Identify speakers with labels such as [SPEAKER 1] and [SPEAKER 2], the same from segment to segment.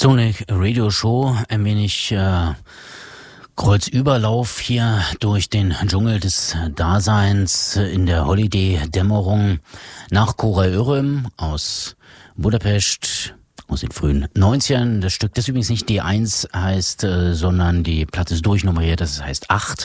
[SPEAKER 1] Sonic Radio Show, ein wenig Kreuzüberlauf hier durch den Dschungel des Daseins in der Holiday-Dämmerung nach Kora Örüm aus Budapest aus den frühen 90ern. Das Stück, das übrigens nicht D1 heißt, sondern die Platte ist durchnummeriert, das heißt 8.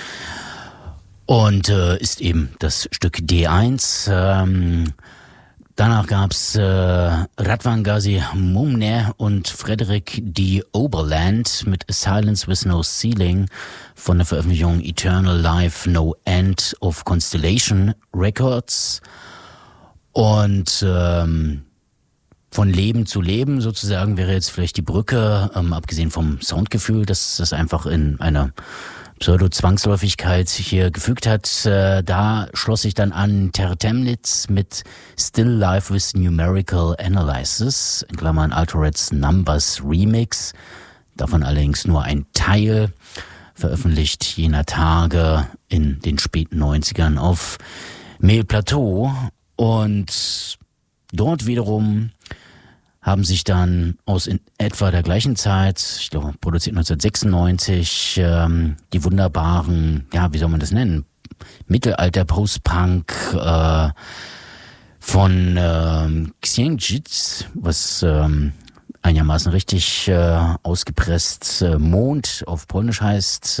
[SPEAKER 1] Und ist eben das Stück D1. Danach gab's Radwan Gazi Mumne und Frederick D. Oberland mit Silence with No Ceiling von der Veröffentlichung Eternal Life No End of Constellation Records. Und von Leben zu Leben sozusagen wäre jetzt vielleicht die Brücke, abgesehen vom Soundgefühl, dass das einfach in einer Pseudo-Zwangsläufigkeit hier gefügt hat. Da schloss sich dann an Tertemnitz mit Still Life with Numerical Analysis, in Klammern Altereds Numbers Remix, davon allerdings nur ein Teil, veröffentlicht jener Tage in den späten 90ern auf Mel Plateau. Und dort wiederum haben sich dann aus in etwa der gleichen Zeit, ich glaube produziert 1996, die wunderbaren, ja, wie soll man das nennen, Mittelalter-Post-Punk von Księżyc, was einigermaßen richtig ausgepresst Mond auf Polnisch heißt,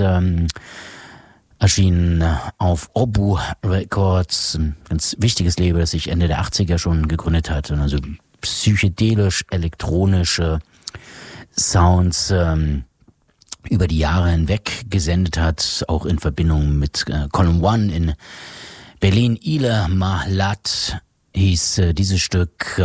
[SPEAKER 1] erschienen auf Obu Records, ein ganz wichtiges Label, das sich Ende der 80er schon gegründet hat und also psychedelisch-elektronische Sounds über die Jahre hinweg gesendet hat, auch in Verbindung mit Column One in Berlin. Ile Mahlat hieß dieses Stück,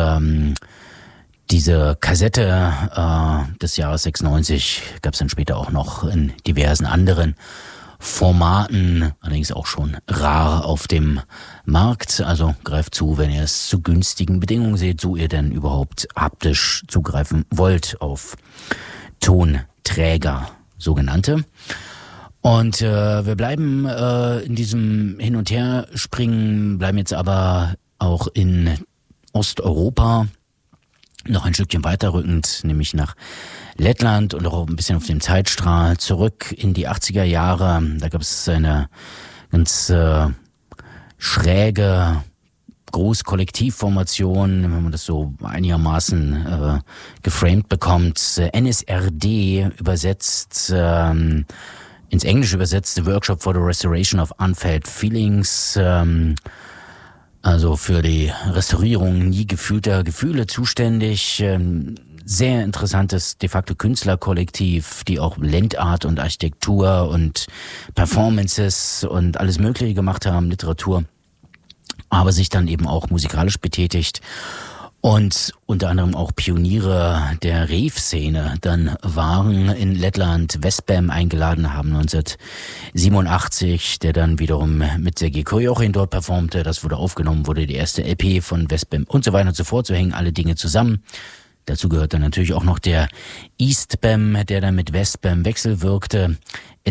[SPEAKER 1] diese Kassette des Jahres 96 gab es dann später auch noch in diversen anderen Formaten, allerdings auch schon rar auf dem Markt. Also greift zu, wenn ihr es zu günstigen Bedingungen seht, so ihr denn überhaupt haptisch zugreifen wollt auf Tonträger, sogenannte. Und wir bleiben in diesem Hin- und Her-Springen, bleiben jetzt aber auch in Osteuropa, noch ein Stückchen weiterrückend, nämlich nach Lettland und auch ein bisschen auf dem Zeitstrahl zurück in die 80er Jahre. Da gab es eine ganz schräge Großkollektivformation, wenn man das so einigermaßen geframed bekommt. NSRD übersetzt, ins Englische übersetzt, The Workshop for the Restoration of Unfelt Feelings, also für die Restaurierung nie gefühlter Gefühle zuständig. Sehr interessantes de facto Künstlerkollektiv, die auch Landart und Architektur und Performances und alles Mögliche gemacht haben, Literatur, aber sich dann eben auch musikalisch betätigt und unter anderem auch Pioniere der Rave-Szene dann waren in Lettland, Veszprem eingeladen haben 1987, der dann wiederum mit Sergej Kojochin dort performte. Das wurde aufgenommen, wurde die erste LP von Veszprem und so weiter und so fort. So hängen alle Dinge zusammen. Dazu gehört dann natürlich auch noch der Eastbam, der dann mit Westbam wechselwirkte.